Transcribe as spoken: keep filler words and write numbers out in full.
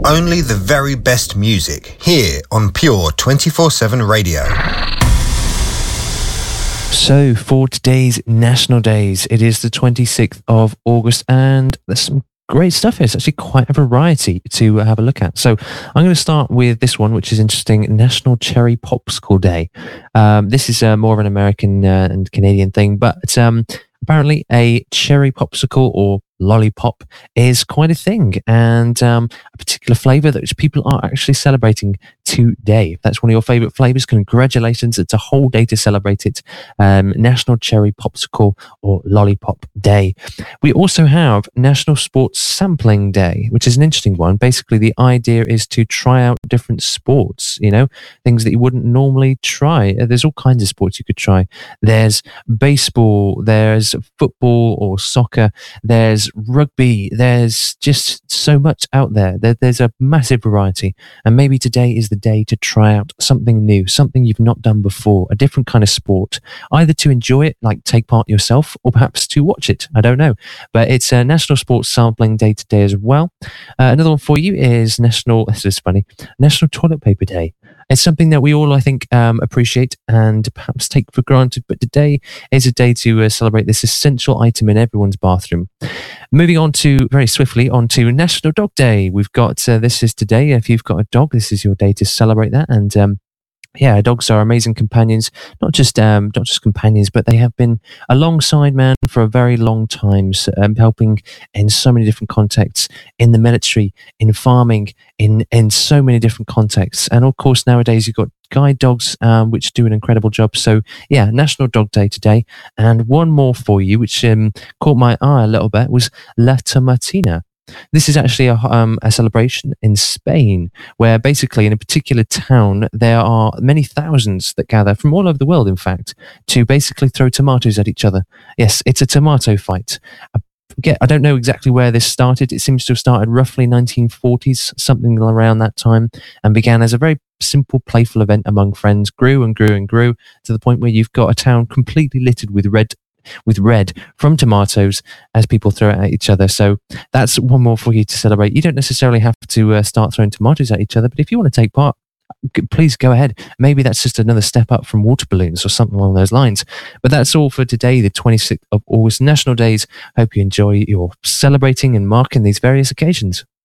only the very best music here on Pure twenty-four seven Radio. So for today's National Days, it is the twenty-sixth of August, and there's some great stuff here. It's actually quite a variety to have a look at. So I'm going to start with this one, which is interesting, National Cherry Popsicle Day. Um, this is uh, more of an American uh, and Canadian thing, but um, apparently a cherry popsicle or lollipop is quite a thing, and um, a particular flavour that people are actually celebrating today. If that's one of your favourite flavours, congratulations. It's a whole day to celebrate it. Um, National Cherry Popsicle or Lollipop Day. We also have National Sports Sampling Day, which is an interesting one. Basically, the idea is to try out different sports, you know, things that you wouldn't normally try. There's all kinds of sports you could try. There's baseball, there's football or soccer, there's rugby, there's just so much out there. there. There's a massive variety, and maybe today is the day to try out something new, something you've not done before, a different kind of sport, either to enjoy it, like take part yourself, or perhaps to watch it. I don't know, but it's a National Sports Sampling Day today as well. Uh, another one for you is National, this is funny, National Toilet Paper Day. It's something that we all, I think, um, appreciate and perhaps take for granted, but today is a day to uh, celebrate this essential item in everyone's bathroom. Moving on to, very swiftly, on to National Dog Day. We've got, uh, this is today, if you've got a dog, this is your day to celebrate that, and um, yeah, dogs are amazing companions, not just um, not just companions, but they have been alongside man for a very long time, so, um, helping in so many different contexts, in the military, in farming, in, in so many different contexts. And of course, nowadays you've got guide dogs, um, which do an incredible job. So yeah, National Dog Day today. And one more for you, which um, caught my eye a little bit, was La Tomatina. This is actually a, um, a celebration in Spain, where basically in a particular town, there are many thousands that gather from all over the world, in fact, to basically throw tomatoes at each other. Yes, it's a tomato fight. I forget, I don't know exactly where this started. It seems to have started roughly nineteen forties, something around that time, and began as a very simple, playful event among friends, grew and grew and grew to the point where you've got a town completely littered with red with red from tomatoes as people throw it at each other. So that's one more for you to celebrate. You don't necessarily have to uh, start throwing tomatoes at each other, but if you want to take part, please go ahead. Maybe that's just another step up from water balloons or something along those lines. But that's all for today, the twenty-sixth of August, National Days. Hope you enjoy your celebrating and marking these various occasions.